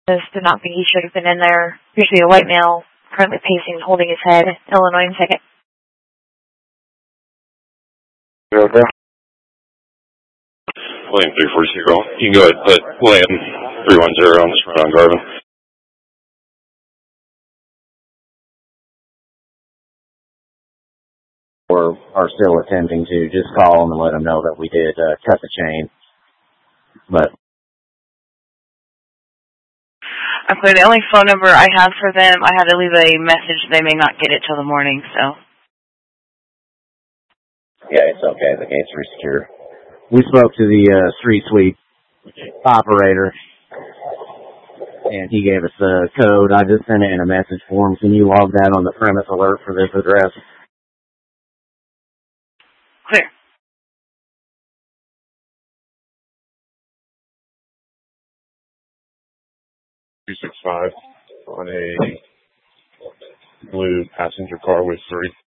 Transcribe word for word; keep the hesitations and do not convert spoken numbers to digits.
This did not think he should have been in there. Appears to be a white male, currently pacing, holding his head. Illinois ticket. Okay. William three four zero. You can go ahead and put William three one zero on this run on Garvin. Or are still attempting to just call them and let them know that we did uh, cut the chain. But I'm clear. The only phone number I have for them, I had to leave a message. They may not get it till the morning, so. yeah, it's okay. The gates are secure. We spoke to the uh, street sweep operator, and he gave us the code. I just sent in a message for him. Can you log that on the premise alert for this address? Clear. two six five on a blue passenger car with three.